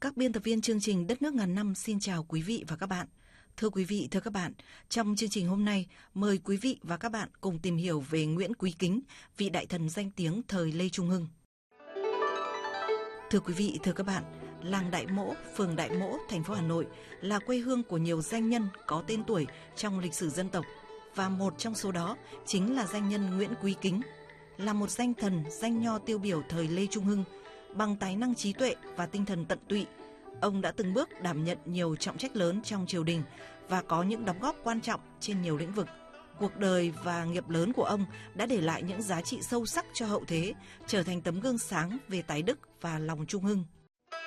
Các biên tập viên chương trình Đất nước ngàn năm xin chào quý vị và các bạn. Thưa quý vị, thưa các bạn, trong chương trình hôm nay, mời quý vị và các bạn cùng tìm hiểu về Nguyễn Quý Kính, vị đại thần danh tiếng thời Lê Trung Hưng. Thưa quý vị, thưa các bạn, làng Đại Mỗ, phường Đại Mỗ, thành phố Hà Nội là quê hương của nhiều danh nhân có tên tuổi trong lịch sử dân tộc, và một trong số đó chính là danh nhân Nguyễn Quý Kính, là một danh thần, danh nho tiêu biểu thời Lê Trung Hưng. Bằng tài năng trí tuệ và tinh thần tận tụy, ông đã từng bước đảm nhận nhiều trọng trách lớn trong triều đình và có những đóng góp quan trọng trên nhiều lĩnh vực. Cuộc đời và nghiệp lớn của ông đã để lại những giá trị sâu sắc cho hậu thế, trở thành tấm gương sáng về tài đức và lòng trung hưng.